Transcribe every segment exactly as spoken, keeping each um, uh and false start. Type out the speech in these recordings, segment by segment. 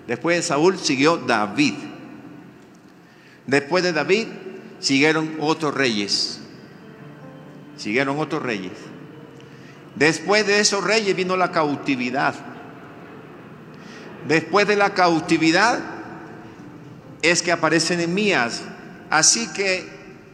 Después de Saúl siguió David. Después de David siguieron otros reyes. Siguieron otros reyes. Después de esos reyes vino la cautividad. Después de la cautividad es que aparece Nehemías. Así que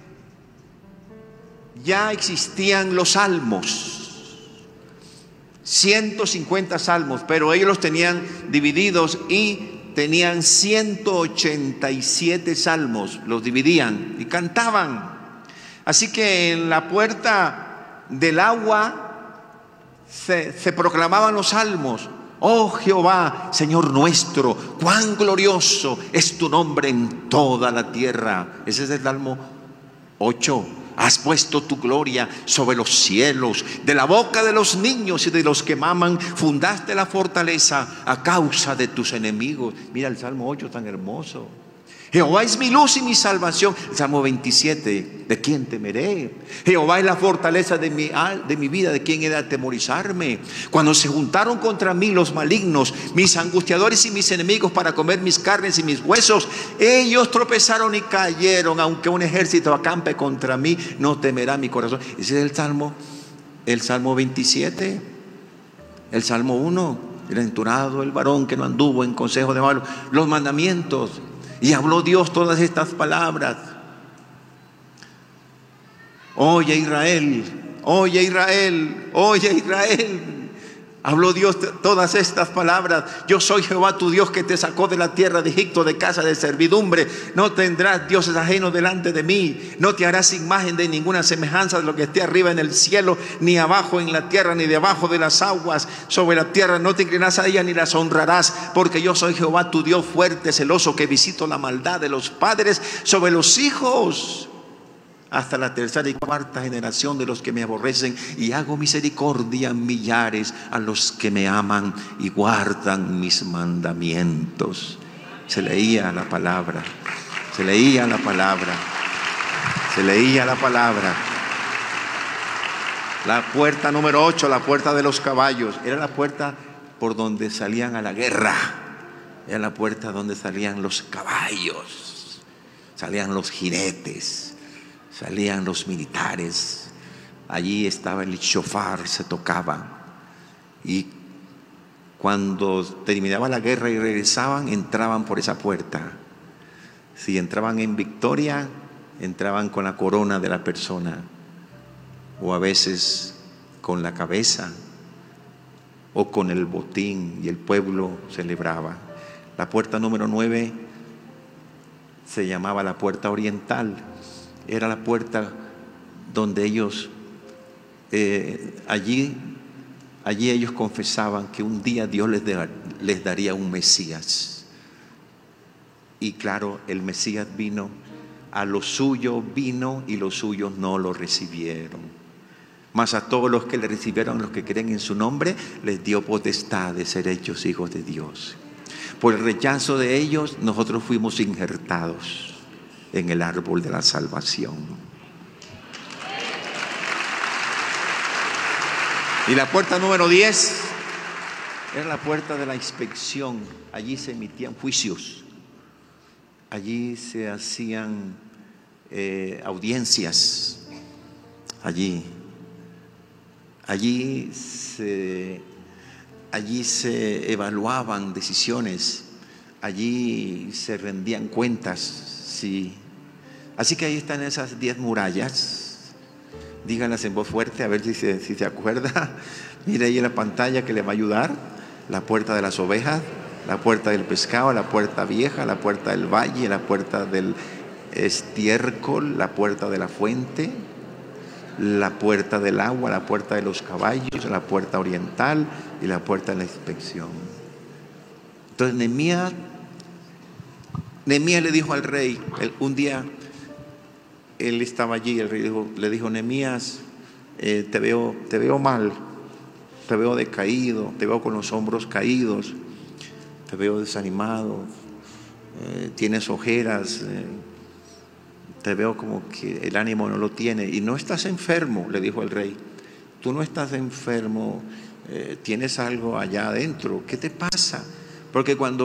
ya existían los salmos, ciento cincuenta salmos, pero ellos los tenían divididos y tenían ciento ochenta y siete salmos, los dividían y cantaban. Así que en la puerta del agua se, se proclamaban los salmos. Oh Jehová, Señor nuestro, cuán glorioso es tu nombre en toda la tierra. Ese es el Salmo ocho. Has puesto tu gloria sobre los cielos. De la boca de los niños y de los que maman fundaste la fortaleza a causa de tus enemigos. Mira el Salmo ocho tan hermoso. Jehová es mi luz y mi salvación. El Salmo veintisiete, ¿de quién temeré? Jehová es la fortaleza de mi, de mi vida, ¿de quién he de atemorizarme? Cuando se juntaron contra mí los malignos, mis angustiadores y mis enemigos para comer mis carnes y mis huesos, ellos tropezaron y cayeron. Aunque un ejército acampe contra mí, no temerá mi corazón. Ese es el Salmo, el Salmo veintisiete. El Salmo uno, bienaventurado el varón que no anduvo en consejo de malos. Los mandamientos. Y habló Dios todas estas palabras. Oye Israel, oye Israel, oye Israel. Habló Dios todas estas palabras. Yo soy Jehová tu Dios que te sacó de la tierra de Egipto, de casa de servidumbre. No tendrás dioses ajenos delante de mí. No te harás imagen de ninguna semejanza de lo que esté arriba en el cielo, ni abajo en la tierra, ni debajo de las aguas sobre la tierra. No te inclinarás a ella ni las honrarás, porque yo soy Jehová tu Dios fuerte, celoso, que visito la maldad de los padres sobre los hijos hasta la tercera y cuarta generación de los que me aborrecen, y hago misericordia a millares a los que me aman y guardan mis mandamientos. Se leía la palabra, se leía la palabra, se leía la palabra. La puerta número ocho, la puerta de los caballos, era la puerta por donde salían a la guerra. Era la puerta donde salían los caballos, salían los jinetes, salían los militares. Allí estaba el shofar, se tocaba. Y cuando terminaba la guerra y regresaban, entraban por esa puerta. Si entraban en victoria, entraban con la corona de la persona, o a veces con la cabeza, o con el botín, y el pueblo celebraba. La puerta número nueve se llamaba la puerta oriental. Era la puerta donde ellos, eh, allí, allí ellos confesaban que un día Dios les, de, les daría un Mesías. Y claro, el Mesías vino, a lo suyo vino y los suyos no lo recibieron. Mas a todos los que le recibieron, los que creen en su nombre, les dio potestad de ser hechos hijos de Dios. Por el rechazo de ellos, nosotros fuimos injertados en el árbol de la salvación. Y la puerta número diez era la puerta de la inspección. Allí se emitían juicios, allí se hacían eh, audiencias, allí allí se allí se evaluaban decisiones, allí se rendían cuentas. Sí. Así que ahí están esas diez murallas. Díganlas en voz fuerte, a ver si se, si se acuerda. Mire ahí en la pantalla que le va a ayudar. La puerta de las ovejas, la puerta del pescado, la puerta vieja, la puerta del valle, la puerta del estiércol, la puerta de la fuente, la puerta del agua, la puerta de los caballos, la puerta oriental y la puerta de la inspección. Entonces Nehemías Nehemías le dijo al rey, él, un día él estaba allí, el rey dijo, le dijo: Nehemías, eh, te veo, te veo mal, te veo decaído, te veo con los hombros caídos, te veo desanimado, eh, tienes ojeras, eh, te veo como que el ánimo no lo tiene, y no estás enfermo, le dijo el rey. Tú no estás enfermo, eh, tienes algo allá adentro, ¿qué te pasa? Porque cuando